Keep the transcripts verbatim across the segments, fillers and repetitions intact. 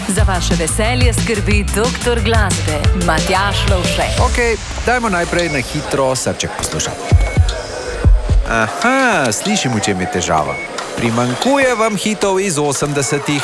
Za vaše veselje skrbi doktor glasbe, Matjaž Lovše. Ok, dajmo najprej na hitro srček poslušati. Aha, slišim, v čem je težava. Primanjkuje vam hitov iz osemdesetih.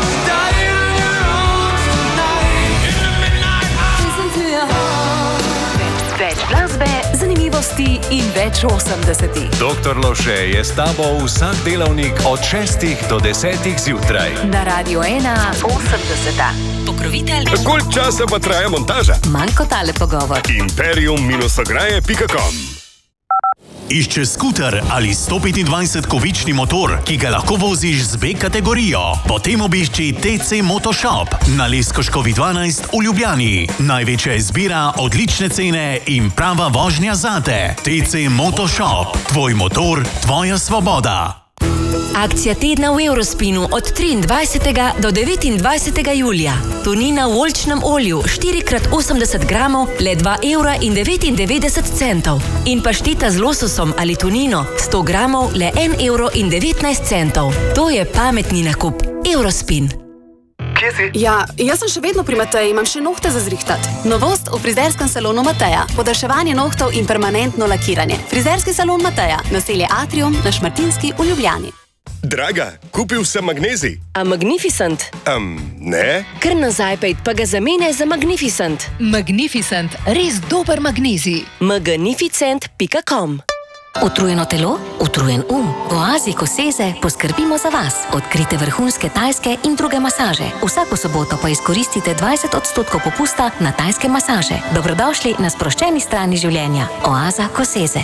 Več glasbe, zanimivosti in več osemdesetih. doktor Lovše je s tabo vsak delavnik od šestih do desetih zjutraj. Na Radio ena osemdeseta. Pokrovitelj. Koliko časa pa traja montaža? Manj kot tale pogovor. imperium ograje pika com. Išče skuter ali sto petindvajset kovični motor, ki ga lahko voziš z B kategorijo. Potem obišči T C Motoshop na Leskoškovi dvanajst v Ljubljani. Največja izbira, odlične cene in prava vožnja zate. T C Motoshop. Tvoj motor, tvoja svoboda. Akcija tedna v Eurospinu od triindvajsetega do devetindvajsetega julija. Tunina v oljčnem olju štiri krat osemdeset gramov, le dva evra in devetindevetdeset centov. In pašteta z lososom ali tunino sto gramov, le en evro in devetnajst centov. To je pametni nakup. Eurospin. Kje si? Ja, jaz sem še vedno pri Mateji, imam še nohte za zrihtat. Novost v frizerskem salonu Mateja. Podaljševanje nohtov in permanentno lakiranje. Frizerski salon Mateja, naselje Atrium na Šmartinski v Ljubljani. Draga, kupil sem magnezij. A Magnificent? Um, ne? Kar nazaj pejt, pa ga zamenjaj za Magnificent. Magnificent, res dober magnezij. magnificent pika com. Utrujeno telo, utrujen um. V Oazi Koseze poskrbimo za vas. Odkrite vrhunske tajske in druge masaže. Vsako soboto pa izkoristite dvajset odstotkov popusta na tajske masaže. Dobrodošli na sproščeni strani življenja. Oaza Koseze.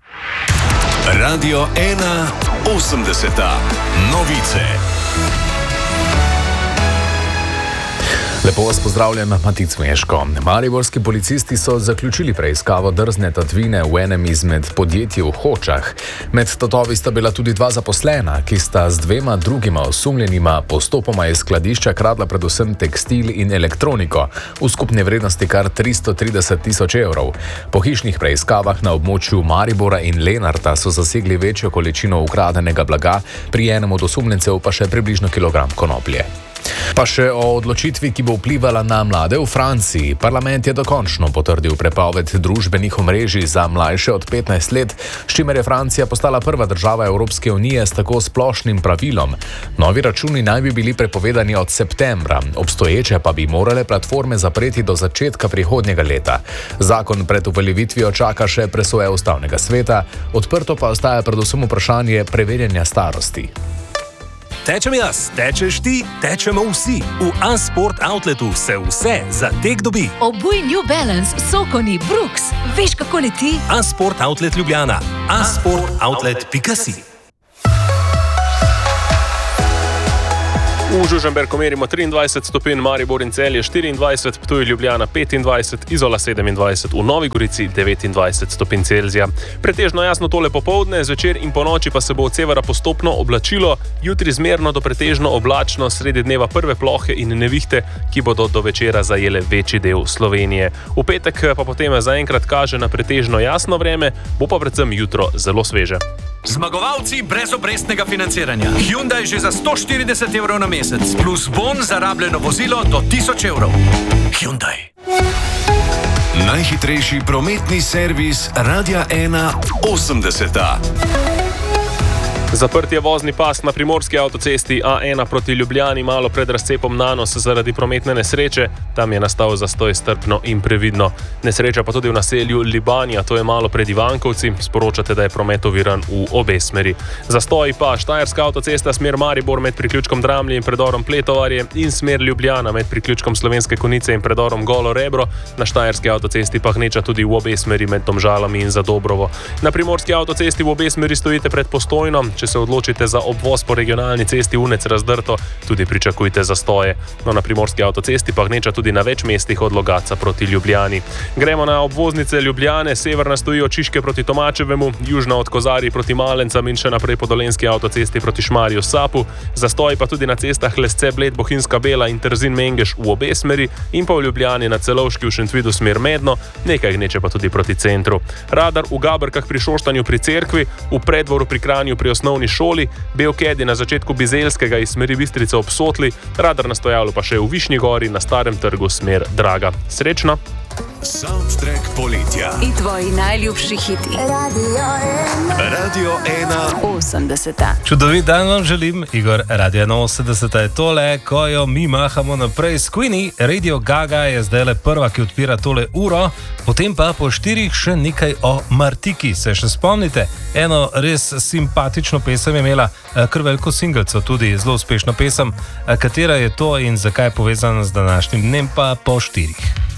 Radio ena osemdeseta. Novice. Lepo vas pozdravljam, Matic Meško. Mariborski policisti so zaključili preiskavo drzne tatvine v enem izmed podjetij v Hočah. Med tatovi sta bila tudi dva zaposlena, ki sta z dvema drugima osumljenima postopoma iz skladišča kradla predvsem tekstil in elektroniko v skupni vrednosti kar tristo trideset tisoč evrov. Po hišnih preiskavah na območju Maribora in Lenarta so zasegli večjo količino ukradenega blaga, pri enem od osumljencev pa še približno kilogram konoplje. Pa še o odločitvi, ki bo vplivala na mlade v Franciji. Parlament je dokončno potrdil prepoved družbenih omrežij za mlajše od petnajst let, s čimer je Francija postala prva država Evropske unije s tako splošnim pravilom. Novi računi naj bi bili prepovedani od septembra, obstoječe pa bi morale platforme zapreti do začetka prihodnjega leta. Zakon pred uveljavitvijo čaka še presoje ustavnega sveta, odprto pa ostaja predvsem vprašanje preverjanja starosti. Tečem jaz, tečeš ti, tečemo vsi. V A-Sport Outletu se vse za tek dobi. Obuj New Balance, Sokoni, Brooks. Veš, kako leti? A-Sport Outlet Ljubljana. a sport outlet pika si. V Žužemberku merimo triindvajset stopinj, Maribor in Celje štiriindvajset, Ptuj, Ljubljana petindvajset, Izola sedemindvajset, v Novi Gorici devetindvajset stopinj Celzija. Pretežno jasno tole popoldne, zvečer in ponoči pa se bo od severa postopno oblačilo, jutri zmerno do pretežno oblačno, sredi dneva prve plohe in nevihte, ki bodo do večera zajele večji del Slovenije. V petek pa potem zaenkrat kaže na pretežno jasno vreme, bo pa predvsem jutro zelo sveže. Zmagovalci brez obrestnega financiranja. Hyundai že za sto štirideset evrov na mesec, plus bon za rabljeno vozilo do tisoč evrov. Hyundai. Najhitrejši prometni servis Radia ena osemdeseta. Zaprt je vozni pas na primorski avtocesti A ena proti Ljubljani malo pred razcepom Nanos zaradi prometne nesreče. Tam je nastal zastoj strpno in previdno. Nesreča pa tudi v naselju Libanja, to je malo pred Ivankovci. Sporočate, da je promet oviran v obe smeri. Zastoj pa Štajerska avtocesta smer Maribor med priključkom Dramlje in predorom Pletovarje in smer Ljubljana med priključkom Slovenske Konjice in predorom Golo Rebro. Na Štajerski avtocesti pa gneča tudi v obe smeri med Domžalami in Zadobrovo. Na primorski avtocesti v obe smeri stojite pred Postojno. Če se odločite za obvoz po regionalni cesti Unec Razdrto, tudi pričakujte zastoje. No, na primorski avtocesti pa gneča tudi na več mestih od Logatca proti Ljubljani. Gremo na obvoznice Ljubljane, severna stoji od Šiške proti Tomačevemu, južna od Kozarij proti Malencam in še naprej po dolenski avtocesti proti Šmarju Sapu. Zastoj pa tudi na cestah Lesce Bled, Bohinjska Bela in Trzin Mengeš v obe smeri in pa v Ljubljani na Celovški v Šentvidu smer Medno, nekaj gneče pa tudi proti centru. Radar v Gabrkah pri Šoštanju pri Cerkvi, v Predvoru pri Kranju pri osnovni osnovni šoli, Belkedi na začetku Bizeljskega iz smeri Bistrice ob Sotli, radar na Stojalu pa še v Višnji Gori na Starem trgu smer Draga. Srečno! Soundtrack poletja. In tvoji najljubši hiti. Radio ena. osemdeseta. Čudovit dan vam želim, Igor. Radio ena osemdeseta je tole, ko jo mi mahamo naprej s Queenie. Radio Gaga je zdaj le prva, ki odpira tole uro, potem pa po štirih še nekaj o Martiki. Se še spomnite? Eno res simpatično pesem je imela, kar veliko singelcev, tudi zelo uspešno pesem. Katera je to in zakaj je povezana z današnjim dnem, pa po štirih.